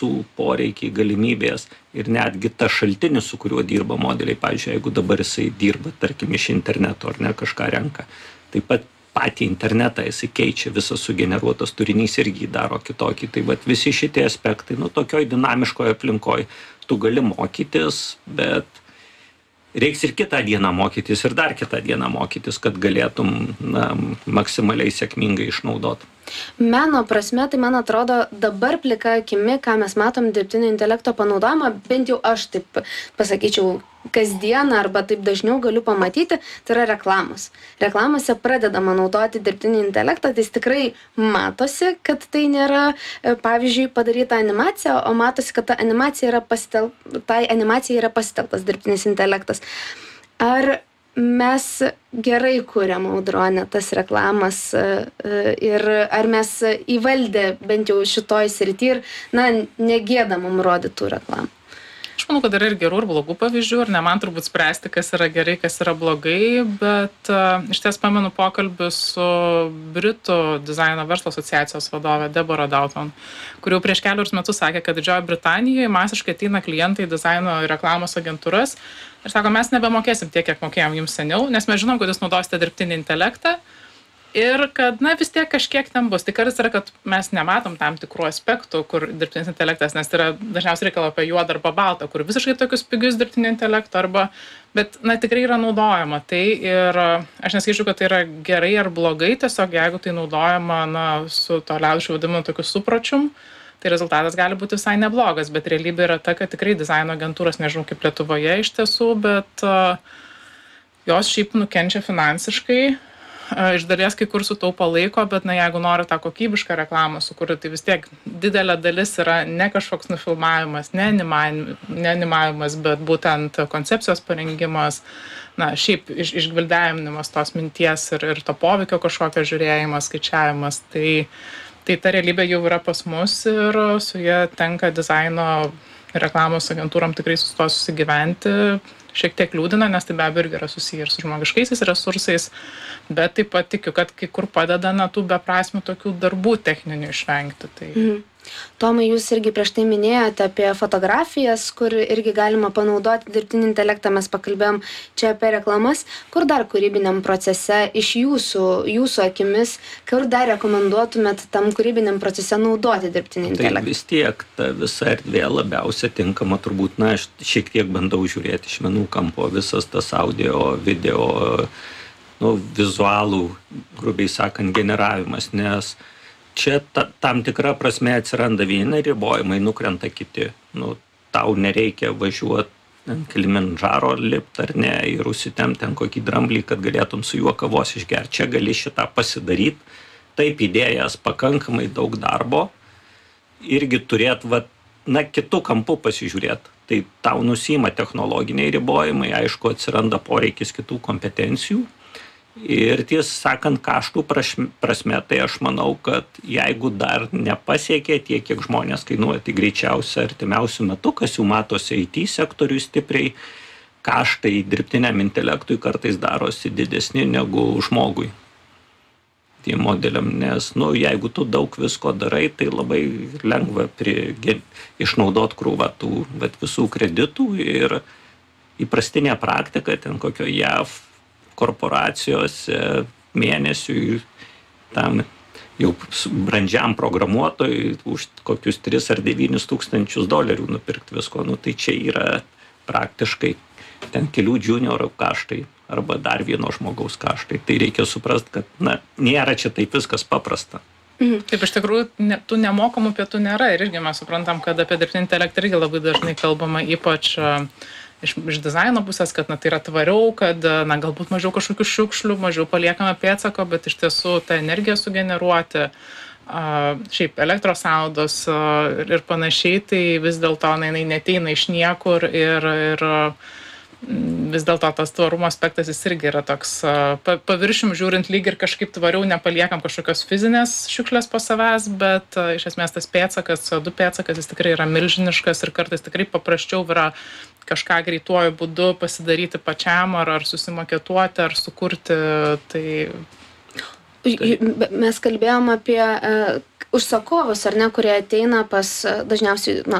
mūsų poreikiai, galimybės ir netgi tas šaltinis, su kuriuo dirba modeliai. Pavyzdžiui, jeigu dabar jisai dirba, tarkim, iš interneto ar ne, kažką renka, taip pat patį internetą jisai keičia, visas sugeneruotas turinys irgi daro kitokį. Tai vat visi šitie aspektai, tokioj dinamiškoje aplinkoje tu gali mokytis, bet reiks ir kitą dieną mokytis, ir dar kitą dieną mokytis, kad galėtum maksimaliai sėkmingai išnaudoti. Meno prasme, tai man atrodo, dabar plika akimi, ką mes matom dirbtinio intelekto panaudojimą, bent jau aš taip pasakyčiau, kasdieną arba taip dažniau galiu pamatyti, tai yra reklamos. Reklamose pradedama naudoti dirbtinį intelektą, tai tikrai matosi, kad tai nėra, pavyzdžiui, padaryta animacija, o matosi, kad tai animacija yra pasitelktas dirbtinis intelektas. Ar mes gerai kuriam, Audrone, tas reklamas ir ar mes įvaldę bent jau šitoj srity ir, negėda mum rodytų reklamų? Aš manau, kad yra ir gerų ir blogų pavyzdžių, ir ne man turbūt spręsti, kas yra gerai, kas yra blogai, bet iš ties pamenu pokalbį su Britų dizaino verslo asociacijos vadove Deborah Doughton, kuri jau prieš kelius metus sakė, kad Didžiojoje Britanijoje masiškai ateina klientai dizaino ir reklamos agentūras ir sako, mes nebemokėsim tiek, kiek mokėjom jums seniau, nes mes žinom, kad jūs naudosite dirbtinį intelektą ir kad, vis tiek kažkiek ten bus. Tai kartais yra, kad mes nematom tam tikrų aspektų, kur dirbtinis intelektas, nes tai yra dažniausiai reikalo apie juodą arba baltą, kur visiškai tokius pigius dirbtinio intelekto arba, bet, tikrai yra naudojama. Tai ir aš neskaičiu, kad tai yra gerai ar blogai, tiesiog jeigu tai naudojama, su to liaudiškai vadinamu tokiu supročium, tai rezultatas gali būti visai neblogas, bet realybė yra ta, kad tikrai dizaino agentūros, nežinau kaip Lietuvoje iš tiesų, bet jos šiaip nukenčia finansiškai. Iš dalies kai kur sutaupo laiko, bet jeigu nori tą kokybišką reklamą sukurti, tai vis tiek didelė dalis yra ne kažkoks nufilmavimas, ne animavimas, bet būtent koncepcijos parengimas, šiaip išgvildenimas tos minties ir to poveikio kažkokio žiūrėjimas, skaičiavimas. Tai ta realybė jau yra pas mus ir su ja tenka dizaino reklamos agentūrom tikrai su to susigyventi. Šiek tiek liūdina, nes tai be abejo irgi yra susiję ir su žmogiškaisiais resursais, bet taip pat tikiu, kad kai kur padeda tų beprasmių tokių darbų techninių išvengti. Tai... Tomai, jūs irgi prieš tai minėjote apie fotografijas, kur irgi galima panaudoti dirbtinį intelektą, mes pakalbėjom čia apie reklamas. Kur dar kūrybiniam procese iš jūsų akimis, kur dar rekomenduotumėt tam kūrybiniam procese naudoti dirbtinį intelektą? Tai vis tiek ta visa erdvė labiausia tinkama turbūt, aš šiek tiek bandau žiūrėti iš vienų kampo visas tas audio, video, vizualų, grubiai sakant, generavimas, nes čia tam tikra prasme atsiranda vieni ribojimai, nukrenta kiti. Tau nereikia važiuoti ant Kilimandžaro lipt ar ne ir užsitempt ten kokį dramblį, kad galėtum su juo kavos išgerti. Čia gali šitą pasidaryti. Taip įdėjęs pakankamai daug darbo. Irgi turėt, kitų kampų pasižiūrėti. Tai tau nusima technologiniai ribojimai, aišku, atsiranda poreikis kitų kompetencijų. Ir tiesą sakant, kaštų prasme, tai aš manau, kad jeigu dar nepasiekė tiek, kiek žmonės kainuoja, tai greičiausia artimiausių metų, kas jau matosi IT sektoriui stipriai, kaštai dirbtiniam intelektui kartais darosi didesni negu žmogui. Tie modeliam, nes, jeigu tu daug visko darai, tai labai lengva išnaudot krūvą tų visų kreditų ir įprastinė praktika ten kokio JAV korporacijose mėnesiui tam jau brandžiam programuotojui už kokius 3 ar 9 tūkstančius dolerių nupirkti visko. Tai čia yra praktiškai ten kelių juniorų kaštai arba dar vieno žmogaus kaštai. Tai reikia suprasti, kad nėra čia taip viskas paprasta. Taip, iš tikrųjų, tų nemokamų pietų nėra ir irgi mes suprantam, kad apie dirbtinį intelektą irgi labai dažnai kalbama, ypač iš dizaino pusės, kad tai yra tvariau, kad galbūt mažiau kažkokių šiukšlių, mažiau paliekame pėdsako, bet iš tiesų tą energiją sugeneruoti, šiaip elektros sąnaudos ir panašiai, tai vis dėlto jinai neateina iš niekur ir vis dėlto tas tvarumo aspektas jis irgi yra toks paviršium žiūrint lyg ir kažkaip tvariau nepaliekam kažkokios fizinės šiukšlės po savęs, bet iš esmės tas pėdsakas, CO2 pėdsakas jis tikrai yra milžiniškas ir kartais tikrai paprasčiau yra kažką greituoju būdu pasidaryti pačiam ar susimaketuoti ar sukurti. Tai... Mes kalbėjom apie užsakovus, ar ne, kurie ateina pas dažniausiai